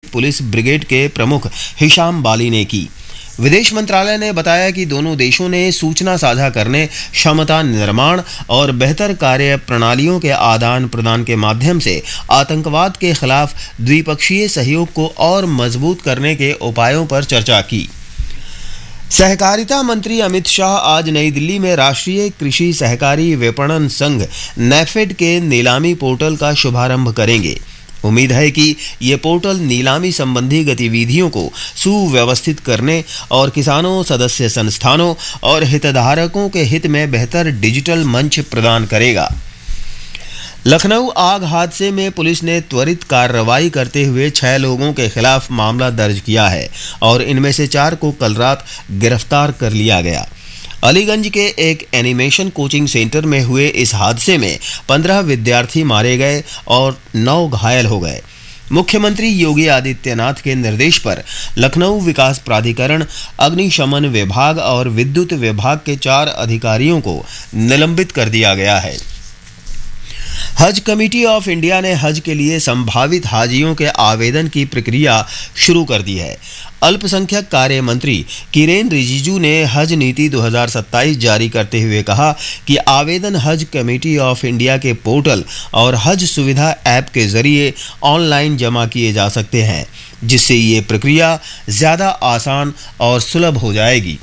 Police brigade के प्रमुख Hisham बाली ने की। विदेश मंत्रालय ने बताया कि दोनों देशों ने सूचना साझा करने, क्षमता निर्माण और बेहतर कार्य प्रणालियों के आदान प्रदान के माध्यम से आतंकवाद के खिलाफ द्विपक्षीय सहयोग को और मजबूत करने के उपायों पर चर्चा की। सहकारिता मंत्री अमित शाह आज नई दिल्ली में राष्ट्रीय कृषि सहकारी विपणन संघ नेफेड के नीलामी पोर्टल का शुभारंभ करेंगे। उम्मीद है कि ये पोर्टल नीलामी संबंधी गतिविधियों को सुव्यवस्थित करने और किसानों, सदस्य संस्थानों और हितधारकों के हित में बेहतर डिजिटल मंच प्रदान करेगा। लखनऊ आग हादसे में पुलिस ने त्वरित कार्रवाई करते हुए 6 लोगों के खिलाफ मामला दर्ज किया है और इनमें से 4 को कल रात गिरफ्तार कर लिया गया। अलीगंज के एक एनिमेशन कोचिंग सेंटर में हुए इस हादसे में 15 विद्यार्थी मारे गए और 9 घायल हो गए। मुख्यमंत्री योगी आदित्यनाथ के निर्देश पर लखनऊ विकास प्राधिकरण, अग्निशमन विभाग और विद्युत विभाग के 4 अधिकारियों को निलंबित कर दिया गया है। हज कमेटी ऑफ इंडिया ने हज के लिए संभावित हाजियों के आवेदन की प्रक्रिया शुरू कर दी है। अल्पसंख्यक कार्य मंत्री किरेन रिजिजू ने हज नीति 2027 जारी करते हुए कहा कि आवेदन हज कमेटी ऑफ इंडिया के पोर्टल और हज सुविधा ऐप के जरिए ऑनलाइन जमा किए जा सकते हैं, जिससे ये प्रक्रिया ज्यादा आसान और सुलभ हो जाएगी।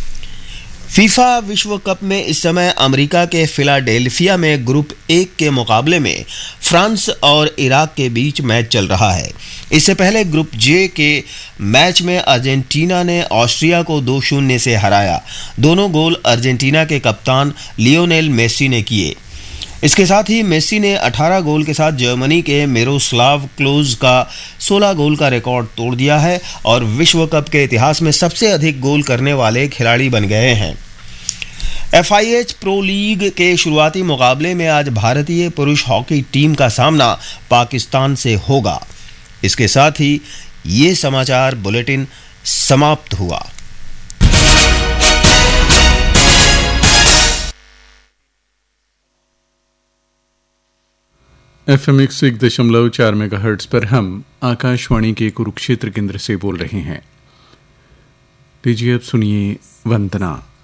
फीफा विश्व कप में इस समय अमेरिका के फिलाडेल्फिया में ग्रुप 1 के मुकाबले में फ्रांस और इराक के बीच मैच चल रहा है। इससे पहले ग्रुप जे के मैच में अर्जेंटीना ने ऑस्ट्रिया को 2-0 से हराया। दोनों गोल अर्जेंटीना के कप्तान लियोनेल मेसी ने किए। इसके साथ ही मेसी ने 18 गोल के साथ जर्मनी के मिरोस्लाव क्लोज का 16 गोल का रिकॉर्ड तोड़ दिया है और विश्व कप के इतिहास में सबसे अधिक गोल करने वाले खिलाड़ी बन गए हैं। FIH प्रो लीग के शुरुआती मुकाबले में आज भारतीय पुरुष हॉकी टीम का सामना पाकिस्तान से होगा। इसके साथ ही ये समाचार बुलेटिन समाप्त हुआ। FM 101.4 मेगाहर्ट्ज पर हम आकाशवाणी के कुरुक्षेत्र केंद्र से बोल रहे हैं। लीजिए अब सुनिए वंदना।